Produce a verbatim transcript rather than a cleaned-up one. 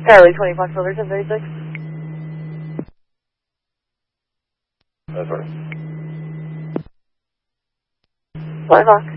Charlie twenty Fox Silver, ten thirty-six. That's right. One o'clock.